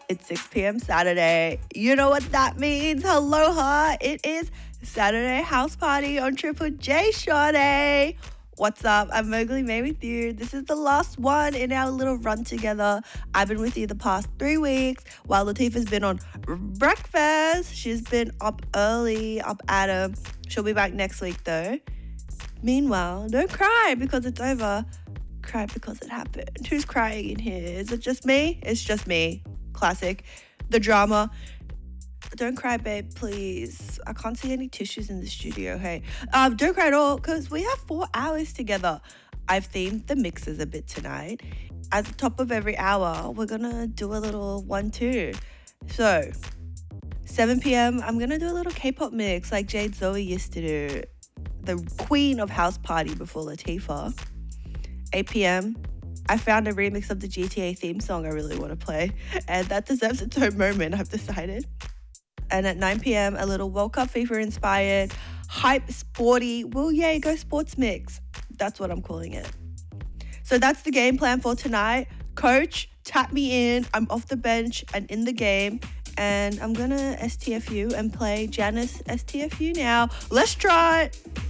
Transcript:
It's 6 p.m. Saturday. You know what that means. Aloha. It is Saturday House Party on Triple J Shawty. What's up? I'm Mowgli May with you. This is the last one in our little run together. I've been with you the past 3 weeks while Latifah's been on breakfast. She's been up early, up at 'em. She'll be back next week though. Meanwhile, don't cry because it's over. Cry because it happened. Who's crying in here? Is it just me? It's just me. Classic. The drama. Don't cry, babe, please. I can't see any tissues in the studio, hey. Don't cry at all, because we have 4 hours together. I've themed the mixes a bit tonight. At the top of every hour, we're going to do a little 1-2. So, 7 p.m., I'm going to do a little K-pop mix like Jade Zoe used to do. The queen of house party before Latifah. 8 p.m., I found a remix of the GTA theme song I really want to play, and that deserves its own moment, I've decided. And at 9 p.m, a little World Cup FIFA inspired, hype, sporty, will yay, go sports mix. That's what I'm calling it. So that's the game plan for tonight. Coach, tap me in. I'm off the bench and in the game, and I'm gonna STFU and play Janice STFU now. Let's try it.